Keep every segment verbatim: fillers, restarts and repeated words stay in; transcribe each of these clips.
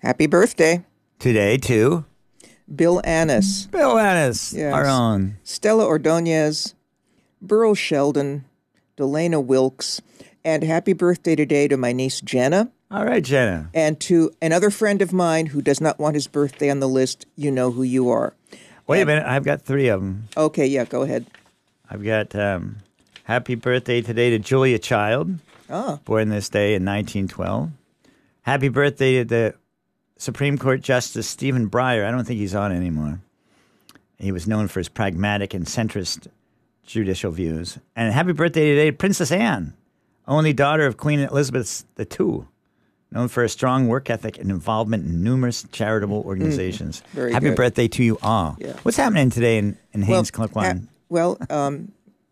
Happy birthday. Today, too. Bill Annis. Bill Annis, Yes. our own. Stella Ordonez. Burl Sheldon. Delana Wilkes. And happy birthday today to my niece Jenna. All right, Jenna. And to another friend of mine who does not want his birthday on the list. You know who you are. Wait and, a minute. I've got three of them. Okay, yeah, go ahead. I've got um, happy birthday today to Julia Child, Ah. born this day in nineteen twelve. Happy birthday to the Supreme Court Justice Stephen Breyer. I don't think he's on anymore. He was known for his pragmatic and centrist judicial views. And happy birthday today to Princess Anne, only daughter of Queen Elizabeth the Second, known for a strong work ethic and involvement in numerous charitable organizations. Mm, very happy good. birthday to you all. Yeah. What's happening today in, in Haines, well, Cluckwan? ha- well, um,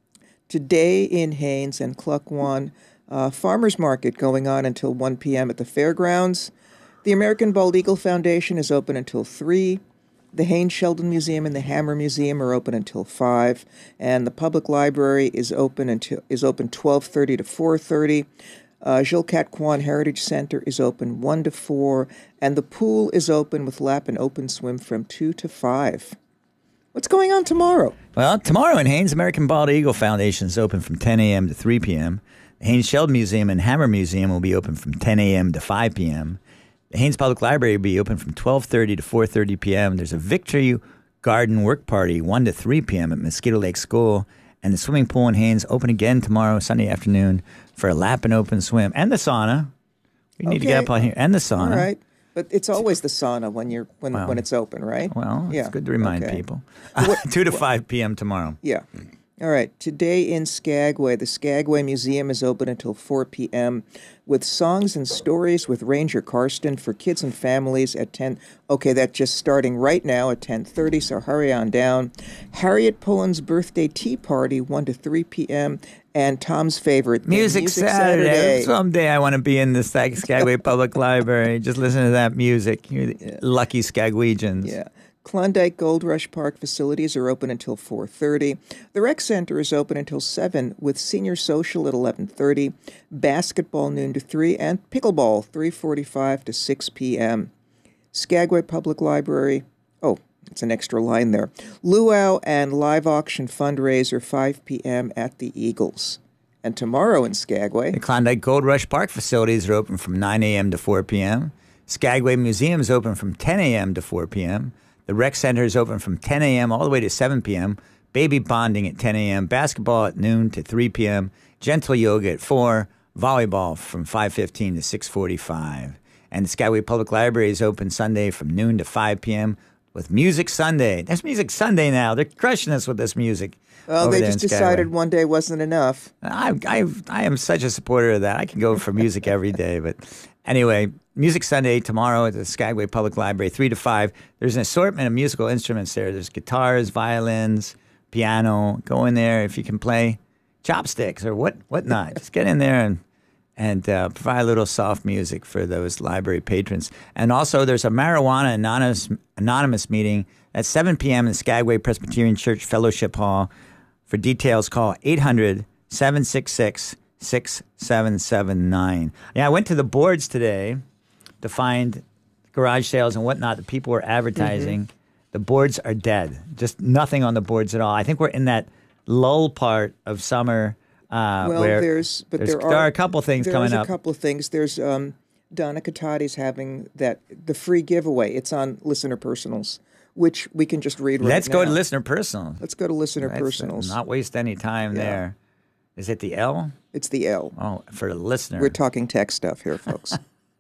today in Haines and Cluckwan, uh, farmers market going on until one p.m. at the fairgrounds. The American Bald Eagle Foundation is open until three. The Haines Sheldon Museum and the Hammer Museum are open until five, and the public library is open until is open twelve thirty to four thirty. Uh, Jules Catquan Heritage Center is open one to four, and the pool is open with lap and open swim from two to five. What's going on tomorrow? Well, tomorrow in Haines, American Bald Eagle Foundation is open from ten a.m. to three p.m. The Haines Sheldon Museum and Hammer Museum will be open from ten a.m. to five p.m. The Haines Public Library will be open from twelve thirty to four thirty p.m. There's a Victory Garden Work Party one to three p.m. at Mosquito Lake School. And the swimming pool in Haines open again tomorrow, Sunday afternoon, for a lap and open swim. And the sauna. We need Okay. to get up on here. And the sauna. All right. But it's always the sauna when you're when Well, when it's open, right? Well, it's Yeah. good to remind Okay. people. What- two to five p.m. tomorrow. Yeah. All right. Today in Skagway, the Skagway Museum is open until four p.m. with songs and stories with Ranger Karsten for kids and families at ten. Okay, that's just starting right now at ten thirty, so hurry on down. Harriet Pullen's birthday tea party, one to three p.m. And Tom's favorite, the Music, Music Saturday. Saturday. Someday I want to be in the Skag- Skagway Public Library. Just listen to that music. You're the lucky Skagwegians. Yeah. Klondike Gold Rush Park facilities are open until four thirty. The rec center is open until seven with senior social at eleven thirty, basketball noon to three, and pickleball three forty-five to six p.m. Skagway Public Library, oh, it's an extra line there. Luau and live auction fundraiser five p.m. at the Eagles. And tomorrow in Skagway, The Klondike Gold Rush Park facilities are open from nine a.m. to four p.m. Skagway Museum is open from ten a.m. to four p.m. The rec center is open from ten a.m. all the way to seven p.m. Baby bonding at ten a.m. Basketball at noon to three p.m. Gentle yoga at four. Volleyball from five fifteen to six forty-five. And the Skagway Public Library is open Sunday from noon to five p.m. with Music Sunday. There's Music Sunday now. They're crushing us with this music. well, over they there just in Skagway. decided one day wasn't enough. I, I, I am such a supporter of that. I can go for music every day. But anyway, Music Sunday tomorrow at the Skagway Public Library, three to five. There's an assortment of musical instruments there. There's guitars, violins, piano. Go in there if you can play chopsticks or what whatnot. Just get in there and and uh, provide a little soft music for those library patrons. And also, there's a marijuana anonymous, anonymous meeting at seven p.m. in the Skagway Presbyterian Church Fellowship Hall. For details, call eight hundred, seven six six, six seven seven nine. Yeah, I went to the boards today to find garage sales and whatnot that people were advertising. Mm-hmm. The boards are dead. Just nothing on the boards at all. I think we're in that lull part of summer. Uh, Well, where there's but there's- there are there are a couple things there coming is up. a couple of things. There's um, Donna Catati's having that the free giveaway. It's on Listener Personals, which we can just read right Let's go now. to listener personal. Let's go to Listener Let's, uh, Personals. Not waste any time Yeah. there. Is it the L? It's the L. Oh, for the listener. We're talking tech stuff here, folks.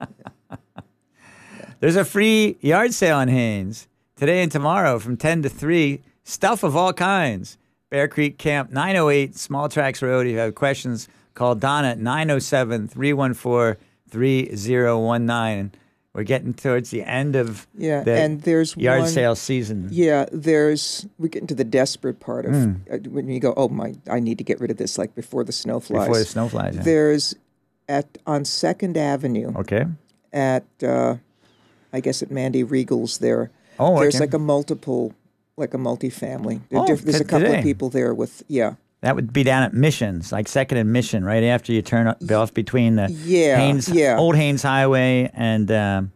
There's a free yard sale in Haines today and tomorrow from ten to three. Stuff of all kinds. Bear Creek Camp, nine oh eight Small Tracks Road. If you have questions, call Donna at nine oh seven, three one four, three oh one nine. We're getting towards the end of Yeah, the and there's yard one, sale season. Yeah, there's we get into the desperate part of Mm. uh, when you go, oh my, I need to get rid of this, like before the snow flies. Before the snow flies. Yeah. There's at on Second Avenue Okay. at uh, I guess at Mandy Regal's there. Oh, There's okay. like a multiple, like a multi-family. There- Oh, diff- there's a t- couple today. of people there with yeah. That would be down at Missions, like Second and Mission, right after you turn up, off between the Yeah, Haines, yeah. Old Haines Highway and um,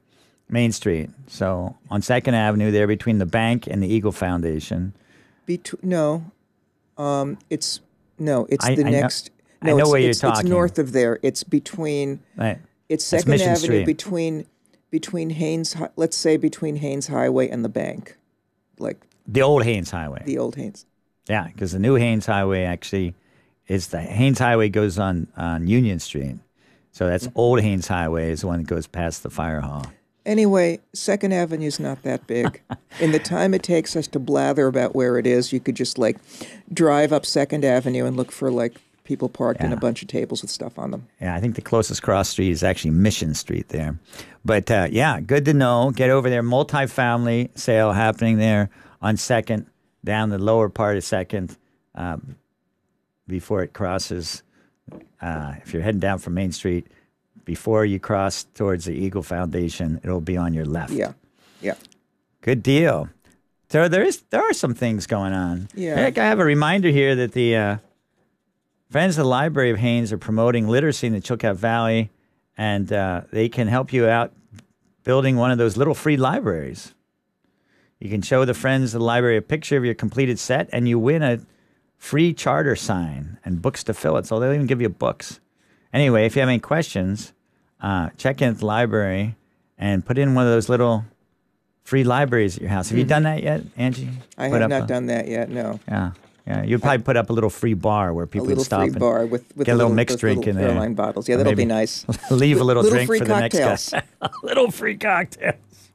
Main Street. So on Second Avenue, there between the bank and the Eagle Foundation. Betw- no, um, it's no, it's I- the I know- next. I No, know it's, where you're it's, talking. It's north of there. It's between. Right. It's That's Second Mission Avenue Street. between between Haynes. Hi- Let's say between Haynes Highway and the bank, like The old Haynes Highway. the old Haynes. Yeah, because the new Haynes Highway actually is the Haynes Highway goes on, on Union Street. So that's Mm-hmm. old Haynes Highway is the one that goes past the fire hall. Anyway, Second Avenue's not that big. In the time it takes us to blather about where it is, you could just like drive up Second Avenue and look for like people parked in a Yeah. bunch of tables with stuff on them. Yeah, I think the closest cross street is actually Mission Street there. But uh, yeah, good to know. Get over there. Multi-family sale happening there on Second, down the lower part of Second, um, before it crosses. Uh, if you're heading down from Main Street, before you cross towards the Eagle Foundation, it'll be on your left. Yeah, yeah. Good deal. So there is there are some things going on. Yeah. Heck, I have a reminder here that the uh, Friends of the Library of Haines are promoting literacy in the Chilkat Valley, and uh, they can help you out building one of those little free libraries. You can show the Friends of the Library a picture of your completed set, and you win a free charter sign and books to fill it. So they'll even give you books. Anyway, if you have any questions, uh, check in at the library and put in one of those little free libraries at your house. Have you done that yet, Angie? I Put have up not a- done that yet. No, Yeah, yeah. You'd probably put up a little free bar where a people little would stop free and bar with with get a little those mixed drink little in there. airline bottles. Yeah, Or that'll be maybe nice. leave a little, Little drink free for the cocktails. next guy. A little free cocktail.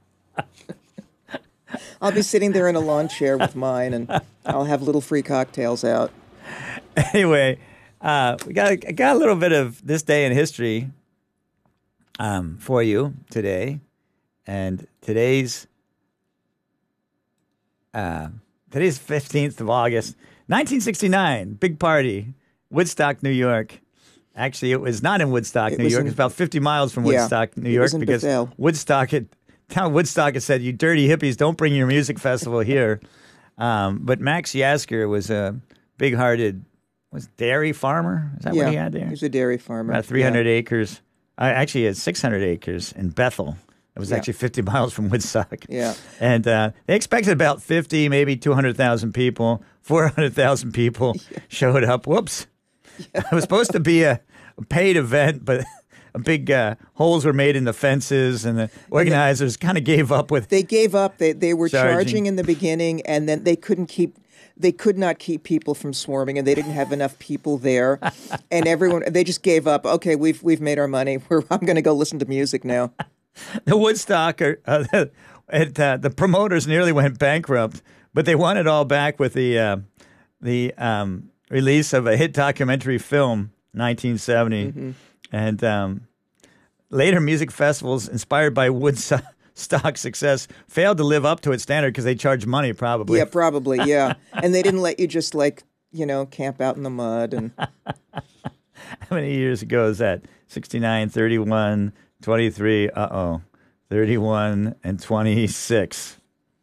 I'll be sitting there in a lawn chair with mine, and I'll have little free cocktails out. Anyway, uh, we got I got a little bit of this day in history um, for you today, and today's uh, today's fifteenth of August, nineteen sixty-nine. Big party, Woodstock, New York. Actually, it was not in Woodstock, It New was York. in- It's about fifty miles from Yeah, Woodstock, New it York, was in because Bethel. Woodstock had town Woodstock had said, "You dirty hippies, don't bring your music festival here." Um, but Max Yasker was a big-hearted, was dairy farmer. Is that Yeah, what he had there? he's a dairy farmer. About three hundred acres. I actually he had six hundred acres in Bethel. It was Yeah. actually fifty miles from Woodstock. Yeah. And uh, they expected about fifty, maybe two hundred thousand people. four hundred thousand people showed up. Whoops. It was supposed to be a, a paid event, but a big uh, holes were made in the fences, and the organizers kind of gave up with They gave up. They they were Charging. charging in the beginning, and then they couldn't keep. They could not keep people from swarming, and they didn't have enough people there, and everyone. They just gave up. Okay, we've we've made our money. We're, I'm going to go listen to music now. the Woodstock. Or, uh, it, uh, the promoters nearly went bankrupt, but they won it all back with the uh, the um, release of a hit documentary film, nineteen seventy, Mm-hmm. and um, later music festivals inspired by Woodstock success failed to live up to its standard because they charged money, probably. Yeah, probably. Yeah, and they didn't let you just like you know camp out in the mud and. How many years ago is that? sixty-nine, thirty-one, twenty-three, uh-oh, thirty-one, and twenty-six.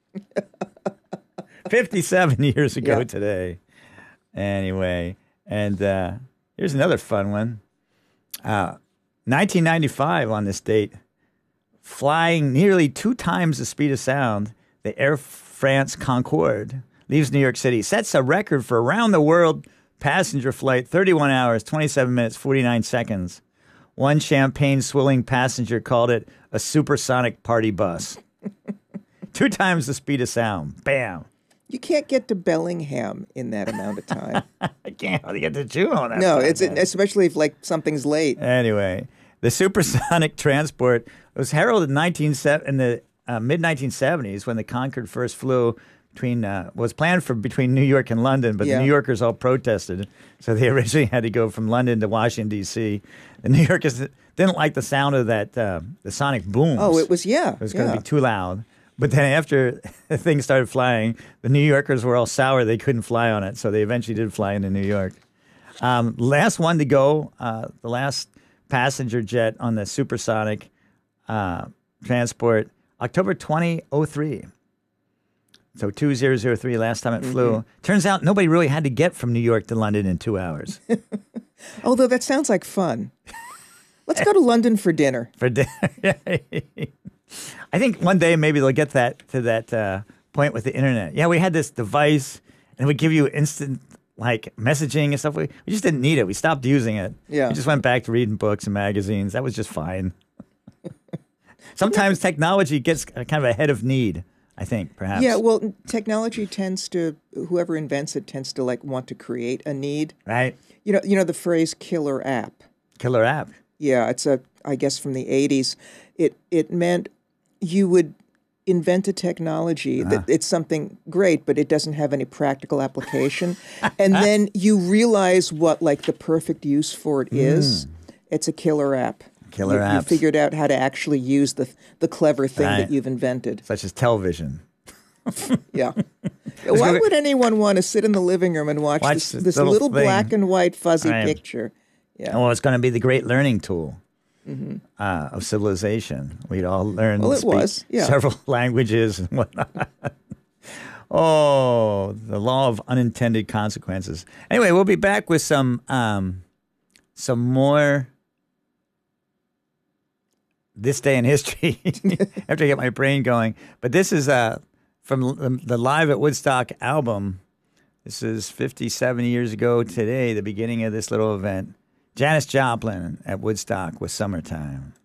fifty-seven years ago Yeah. today. Anyway, and uh, here's another fun one. Uh, nineteen ninety-five on this date, flying nearly two times the speed of sound, the Air France Concorde leaves New York City, sets a record for around the world passenger flight, thirty-one hours, twenty-seven minutes, forty-nine seconds. One champagne-swilling passenger called it a supersonic party bus. Two times the speed of sound. Bam. You can't get to Bellingham in that amount of time. I can't hardly get to chew on that. No, fast, it's man. especially if like something's late. Anyway, the supersonic transport was heralded in nineteen in the uh, mid nineteen seventies when the Concorde first flew between uh, was planned for between New York and London, but Yeah. the New Yorkers all protested, so they originally had to go from London to Washington D C. The New Yorkers didn't like the sound of that uh, the sonic booms. Oh, it was yeah. It was going to yeah. be too loud. But then after things started flying, the New Yorkers were all sour. They couldn't fly on it, so they eventually did fly into New York. Um, last one to go, uh, the last passenger jet on the supersonic uh, transport, October twenty oh three. So two thousand three, last time it flew. Mm-hmm. Turns out nobody really had to get from New York to London in two hours. Although that sounds like fun. Let's go to London for dinner. For dinner. I think one day maybe they'll get that to that uh, point with the internet. Yeah, we had this device, and it would give you instant like messaging and stuff. We, we just didn't need it. We stopped using it. Yeah. We just went back to reading books and magazines. That was just fine. Sometimes technology gets kind of ahead of need, I think, perhaps. Yeah, well, technology tends to, whoever invents it tends to like want to create a need. Right? You know, you know the phrase killer app. Killer app. Yeah, it's a, I guess from the eighties. It it meant you would invent a technology that it's something great, but it doesn't have any practical application. And then you realize what like the perfect use for it is. It's a killer app. Killer you, apps. You figured out how to actually use the the clever thing Right. that you've invented. Such as television. Yeah. Why would anyone want to sit in the living room and watch, Watch this, this this little little, thing. black and white fuzzy Right. picture? Yeah. Oh, it's going to be the great learning tool uh, of civilization. We'd all learn Well, to it speak was, yeah. several languages and whatnot. Oh, the law of unintended consequences. Anyway, we'll be back with some um, some more this day in history after I get my brain going. But this is uh, from the, the Live at Woodstock album. This is fifty-seven years ago today, the beginning of this little event. Janis Joplin at Woodstock with Summertime.